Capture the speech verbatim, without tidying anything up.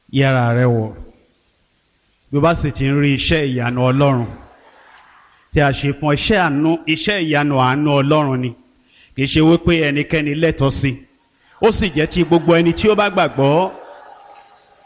yẹra rẹ wò bí o bá sì ti ń rí iṣẹ́ ìyanu Ọlọ́run tí a ṣe fún iṣẹ́ àánú iṣẹ́ ìyanu àánú Ọlọ́run ni kì í ṣe wípé ẹnikẹ́ni lẹ́tọ̀ọ́ sí ó sì jẹ́ ti gbogbo ẹni tí ó bá gbàgbọ́